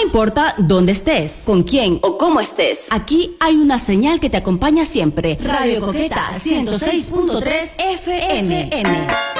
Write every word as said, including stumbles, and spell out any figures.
importa dónde estés, con quién o cómo estés, aquí hay una señal que te acompaña siempre. Radio Coqueta ciento seis punto tres F M.